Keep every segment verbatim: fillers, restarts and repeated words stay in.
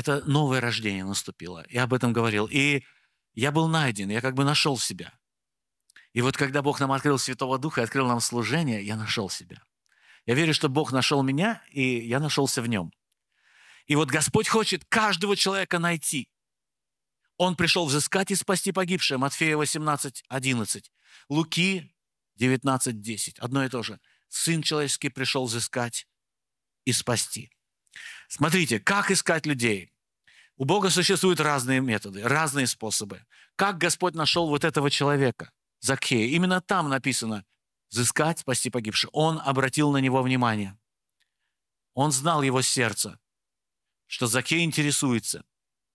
это новое рождение наступило. Я об этом говорил. И я был найден, я как бы нашел себя. И вот когда Бог нам открыл Святого Духа и открыл нам служение, я нашел себя. Я верю, что Бог нашел меня, и я нашелся в нем. И вот Господь хочет каждого человека найти. Он пришел взыскать и спасти погибшее. Матфея восемнадцать, одиннадцать. Луки девятнадцать, десять. Одно и то же. Сын человеческий пришел взыскать и спасти. Смотрите, как искать людей. У Бога существуют разные методы, разные способы. Как Господь нашел вот этого человека, Закхея? Именно там написано «взыскать, спасти погибшего». Он обратил на него внимание. Он знал его сердце, что Закхей интересуется.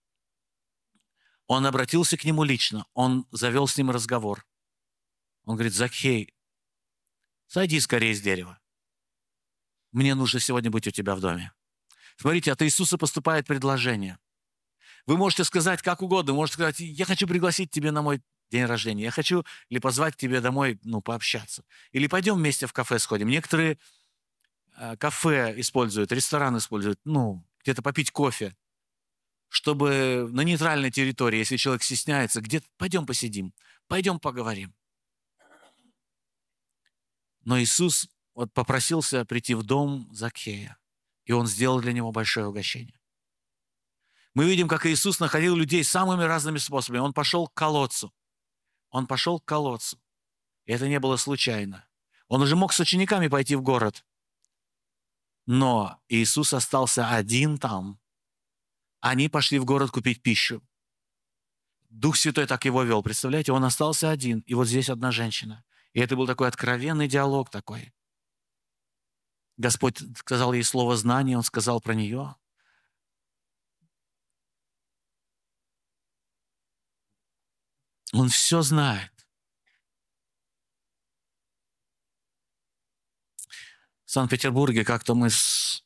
Он обратился к нему лично, он завел с ним разговор. Он говорит: «Закхей, сойди скорее с дерева. Мне нужно сегодня быть у тебя в доме». Смотрите, от Иисуса поступает предложение. Вы можете сказать как угодно, можете сказать: «Я хочу пригласить тебя на мой день рождения, я хочу или позвать к тебе домой, ну, пообщаться. Или пойдем вместе в кафе сходим». Некоторые э, кафе используют, ресторан используют, ну, где-то попить кофе, чтобы на нейтральной территории, если человек стесняется, где-то пойдем посидим, пойдем поговорим. Но Иисус вот попросился прийти в дом Закхея, и он сделал для него большое угощение. Мы видим, как Иисус находил людей самыми разными способами. Он пошел к колодцу. Он пошел к колодцу. И это не было случайно. Он уже мог с учениками пойти в город. Но Иисус остался один там. Они пошли в город купить пищу. Дух Святой так его вел. Представляете, он остался один. И вот здесь одна женщина. И это был такой откровенный диалог такой. Господь сказал ей слово знания, Он сказал про нее. Он все знает. В Санкт-Петербурге как-то мы с...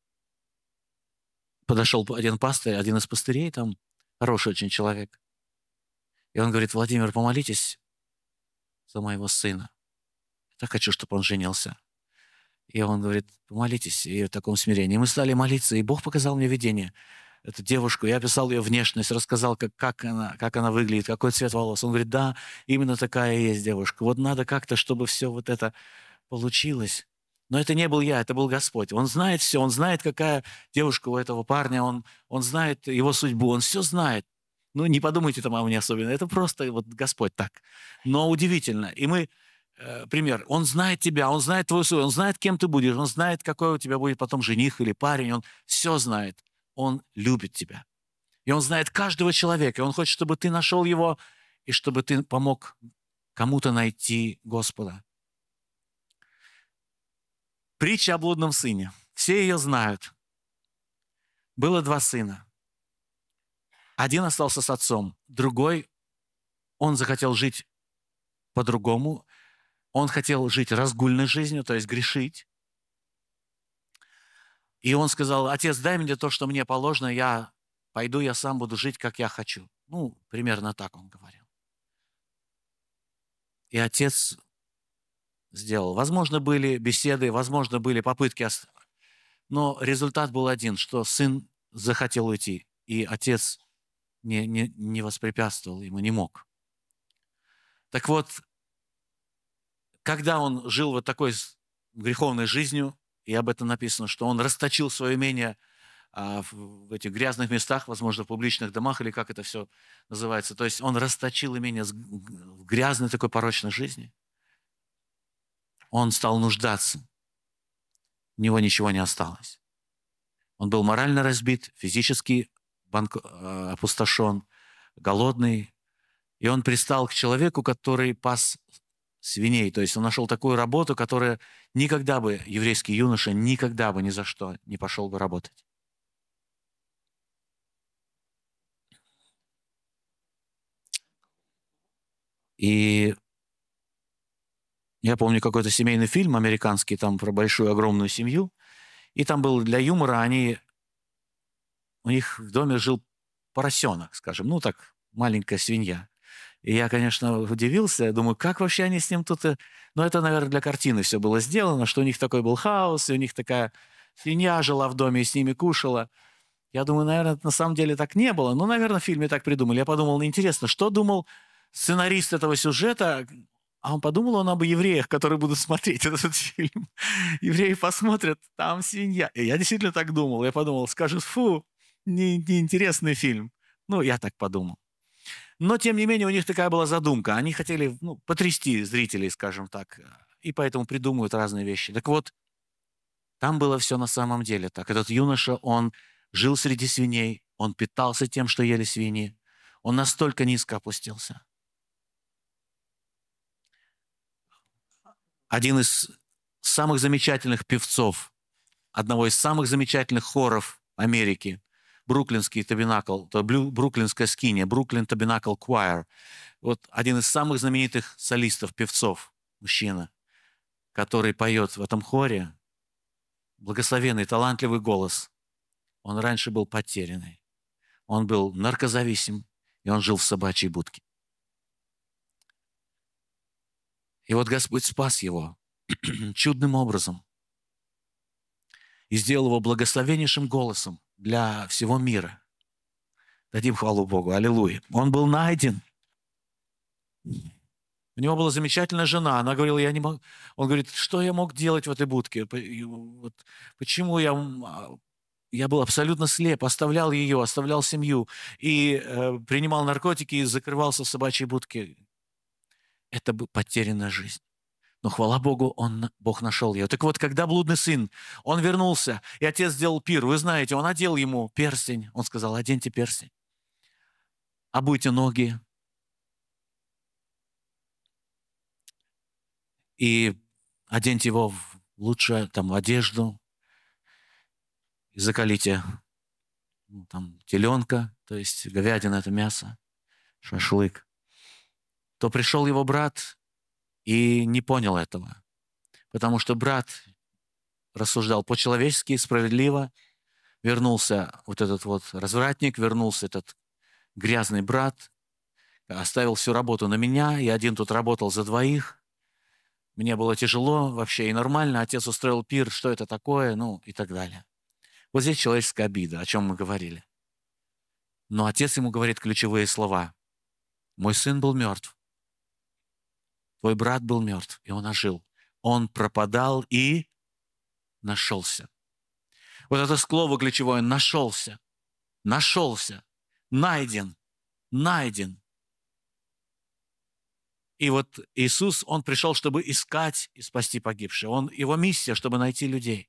подошел один пастырь, один из пастырей, там хороший очень человек. И он говорит: «Владимир, помолитесь за моего сына. Я так хочу, чтобы он женился». И он говорит: «Помолитесь». И в таком смирении. И мы стали молиться, и Бог показал мне видение. Эту девушку, я описал ее внешность, рассказал, как, как, она, как она выглядит, какой цвет волос. Он говорит: «Да, именно такая и есть девушка. Вот надо как-то, чтобы все вот это получилось». Но это не был я, это был Господь. Он знает все, Он знает, какая девушка у этого парня, Он, он знает его судьбу, Он все знает. Ну, не подумайте там о мне особенно, это просто вот Господь так. Но удивительно. И мы, э, пример, Он знает тебя, Он знает твою судьбу, Он знает, кем ты будешь, Он знает, какой у тебя будет потом жених или парень, Он все знает. Он любит тебя. И Он знает каждого человека, и Он хочет, чтобы ты нашел его, и чтобы ты помог кому-то найти Господа. Притча о блудном сыне. Все ее знают. Было два сына. Один остался с отцом, другой, он захотел жить по-другому. Он хотел жить разгульной жизнью, то есть грешить. И он сказал: «Отец, дай мне то, что мне положено, я пойду, я сам буду жить, как я хочу». Ну, примерно так он говорил. И отец сделал. Возможно, были беседы, возможно, были попытки, но результат был один, что сын захотел уйти, и отец не, не, не воспрепятствовал ему, не мог. Так вот, когда он жил вот такой греховной жизнью, и об этом написано, что он расточил свое имение а, в, в этих грязных местах, возможно, в публичных домах, или как это все называется, то есть он расточил имение в грязной такой порочной жизни, он стал нуждаться. У него ничего не осталось. Он был морально разбит, физически банк... опустошен, голодный. И он пристал к человеку, который пас свиней. То есть он нашел такую работу, которая никогда бы, еврейский юноша, никогда бы ни за что не пошел бы работать. И я помню какой-то семейный фильм американский, там про большую огромную семью, и там был для юмора, они, у них в доме жил поросенок, скажем, ну так, маленькая свинья. И я, конечно, удивился, я думаю, как вообще они с ним тут... Ну, это, наверное, для картины все было сделано, что у них такой был хаос, и у них такая свинья жила в доме и с ними кушала. Я думаю, наверное, на самом деле так не было. Но, наверное, в фильме так придумали. Я подумал, ну, интересно, что думал сценарист этого сюжета? А он подумал он об евреях, которые будут смотреть этот фильм. Евреи посмотрят, там свинья. И я действительно так думал. Я подумал, скажут, фу, не- неинтересный фильм. Ну, я так подумал. Но, тем не менее, у них такая была задумка. Они хотели, ну, потрясти зрителей, скажем так. И поэтому придумывают разные вещи. Так вот, там было все на самом деле так. Этот юноша, он жил среди свиней, он питался тем, что ели свиньи. Он настолько низко опустился. Один из самых замечательных певцов, одного из самых замечательных хоров Америки, Бруклинский Табинакл, то Блю- Бруклинская скиния, Бруклин Табинакл Choir. Вот один из самых знаменитых солистов, певцов, мужчина, который поет в этом хоре, благословенный, талантливый голос. Он раньше был потерянный. Он был наркозависим, и он жил в собачьей будке. И вот Господь спас его чудным образом и сделал его благословеннейшим голосом для всего мира. Дадим хвалу Богу. Аллилуйя. Он был найден. У него была замечательная жена. Она говорила, я не могу... Он говорит, что я мог делать в этой будке? П- и вот почему я... м, а, Я был абсолютно слеп, оставлял ее, оставлял семью и э, принимал наркотики и закрывался в собачьей будке. Это бы потерянная жизнь. Но, хвала Богу, он, Бог нашел ее. Так вот, когда блудный сын, он вернулся, и отец сделал пир, вы знаете, он одел ему перстень. Он сказал, оденьте перстень, обуйте ноги и оденьте его в лучшую там, одежду, и закалите ну, там, теленка, то есть говядина – это мясо, шашлык. То пришел его брат и не понял этого, потому что брат рассуждал по-человечески, справедливо, вернулся вот этот вот развратник, вернулся этот грязный брат, оставил всю работу на меня, я один тут работал за двоих, мне было тяжело вообще и нормально, отец устроил пир, что это такое, ну и так далее. Вот здесь человеческая обида, о чем мы говорили. Но отец ему говорит ключевые слова. Мой сын был мертв, твой брат был мертв, и он ожил. Он пропадал и нашелся. Вот это слово ключевое «нашелся», «нашелся», «найден», «найден». И вот Иисус, Он пришел, чтобы искать и спасти погибших. Он, Его миссия, чтобы найти людей.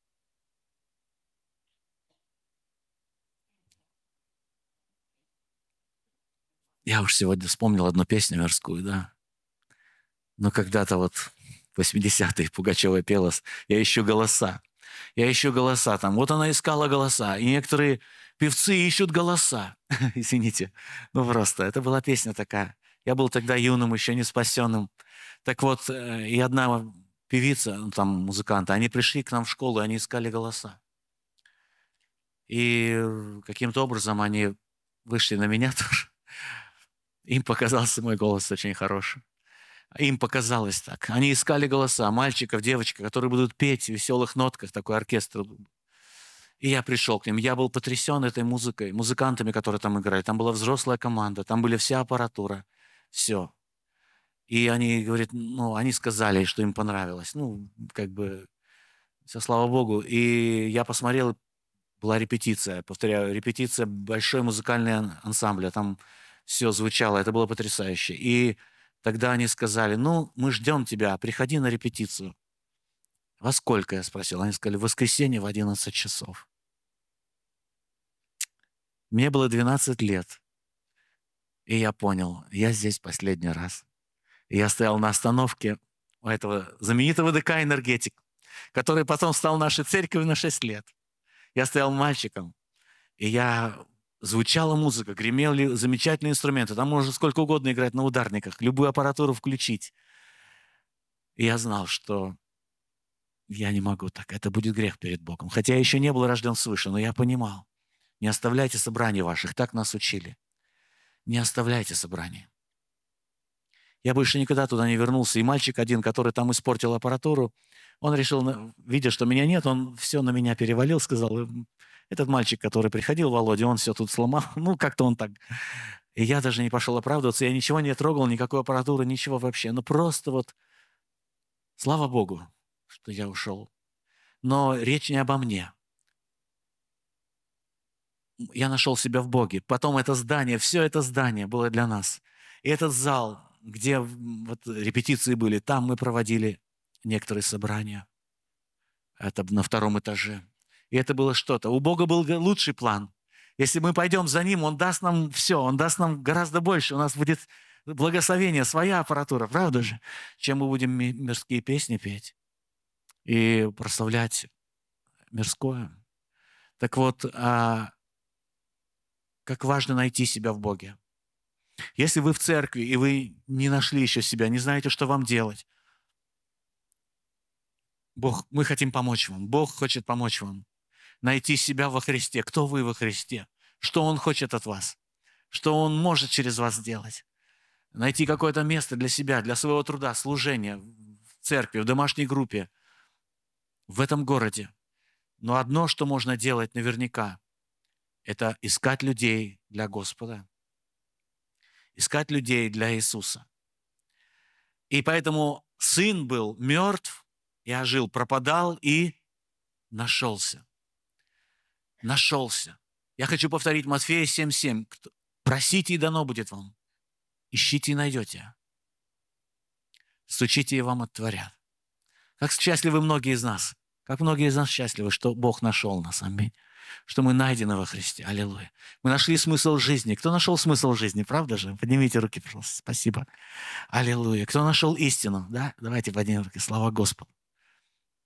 Я уж сегодня вспомнил одну песню мирскую, да. Но когда-то вот в восьмидесятые Пугачева пела «Я ищу голоса». Я ищу голоса там. Вот она искала голоса. И некоторые певцы ищут голоса. Извините. Ну просто, это была песня такая. Я был тогда юным, еще не спасенным. Так вот, э, и одна певица, ну, там музыканты, они пришли к нам в школу, они искали голоса. И э, каким-то образом они вышли на меня тоже. Им показался мой голос очень хороший. Им показалось так. Они искали голоса мальчиков, девочек, которые будут петь в веселых нотках, такой оркестр. И я пришел к ним. Я был потрясен этой музыкой, музыкантами, которые там играли. Там была взрослая команда, там были вся аппаратура, все. И они говорят, ну, они сказали, что им понравилось. Ну, как бы, все, слава Богу. И я посмотрел, была репетиция, повторяю, репетиция большой музыкальный ан- ансамбля. Там все звучало, это было потрясающе. И тогда они сказали, ну, мы ждем тебя, приходи на репетицию. Во сколько, я спросил. Они сказали, в воскресенье в одиннадцать часов. Мне было двенадцать лет. И я понял, я здесь последний раз. И я стоял на остановке у этого знаменитого ДК «Энергетик», который потом стал нашей церковью на шесть лет. Я стоял мальчиком, и я... Звучала музыка, гремели замечательные инструменты. Там можно сколько угодно играть на ударниках, любую аппаратуру включить. И я знал, что я не могу так. Это будет грех перед Богом. Хотя я еще не был рожден свыше, но я понимал. Не оставляйте собраний ваших, так нас учили. Не оставляйте собраний. Я больше никогда туда не вернулся. И мальчик один, который там испортил аппаратуру, он решил, на- видя, что меня нет, он все на меня перевалил, сказал, Этот мальчик, который приходил, Володя, он все тут сломал. Ну, как-то он так. И я даже не пошел оправдываться, я ничего не трогал, никакой аппаратуры, ничего вообще. Ну, просто вот, слава Богу, что я ушел. Но речь не обо мне. Я нашел себя в Боге. Потом это здание, все это здание было для нас. И этот зал, где вот репетиции были, там мы проводили некоторые собрания. Это на втором этаже. И это было что-то. У Бога был лучший план. Если мы пойдем за Ним, Он даст нам все, Он даст нам гораздо больше. У нас будет благословение, своя аппаратура, правда же? Чем мы будем мирские песни петь и прославлять мирское. Так вот, а как важно найти себя в Боге. Если вы в церкви, и вы не нашли еще себя, не знаете, что вам делать, Бог, мы хотим помочь вам. Бог хочет помочь вам. Найти себя во Христе. Кто вы во Христе? Что Он хочет от вас? Что Он может через вас сделать? Найти какое-то место для себя, для своего труда, служения в церкви, в домашней группе, в этом городе. Но одно, что можно делать наверняка, это искать людей для Господа. Искать людей для Иисуса. И поэтому сын был мертв и ожил, пропадал и нашелся. Нашелся. Я хочу повторить Матфея семь семь. Просите, и дано будет вам. Ищите и найдете. Стучите, и вам отворят. Как счастливы многие из нас. Как многие из нас счастливы, что Бог нашел нас. Аминь. Что мы найдены во Христе. Аллилуйя. Мы нашли смысл жизни. Кто нашел смысл жизни? Правда же? Поднимите руки, пожалуйста. Спасибо. Аллилуйя. Кто нашел истину? Да? Давайте поднимем руки. Слава Господу.